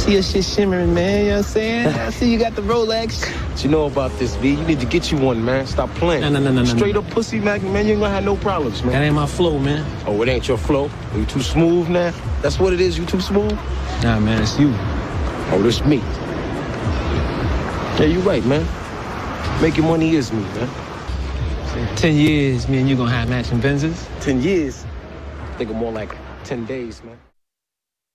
see your shit shimmering, man. You know what I'm saying? I see you got the Rolex. What you know about this, B? You need to get you one, man. Stop playing. No. Straight up pussy, man, you ain't gonna have no problems, man. That ain't my flow, man. Oh, it ain't your flow? You too smooth now? That's what it is, you too smooth? Nah, man, it's you. Oh, this me. Yeah, you right, man. Making money is me, man. 10 years, me and you gonna have matching Benzes? 10 years? I think I'm more like 10 days, man.